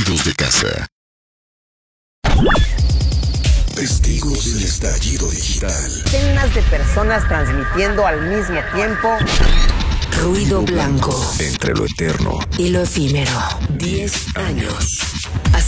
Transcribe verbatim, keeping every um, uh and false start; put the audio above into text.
Sonidos de casa. Testigos del estallido digital. Decenas de personas transmitiendo al mismo tiempo. Ruido blanco. Entre lo eterno y lo efímero. Diez años.